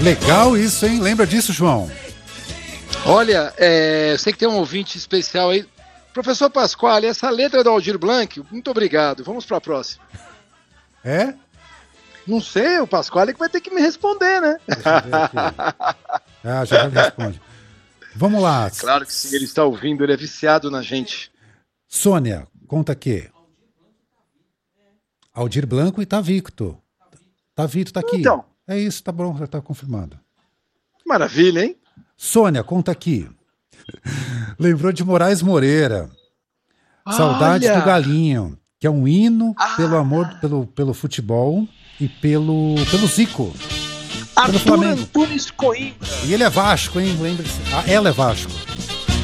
Legal isso, hein? Lembra disso, João? Olha, eu sei que tem um ouvinte especial aí. Professor Pasquale, essa letra do Aldir Blanc, muito obrigado. Vamos para a próxima. É? Não sei, o Pasquale que vai ter que me responder, né? Deixa eu ver aqui. Já me responde. Vamos lá. Claro que sim, ele está ouvindo, ele é viciado na gente. Sônia, conta aqui. Aldir Blanco e Tavicto. Tavito tá aqui. Então. É isso, tá bom, já tá confirmado. Maravilha, hein? Sônia, conta aqui. Lembrou de Moraes Moreira. Saudades do Galinho, que é um hino pelo amor pelo futebol e pelo Zico. Pelo Flamengo. Antunes Coimbra. E ele é Vasco, hein? Lembre-se. Ela é Vasco.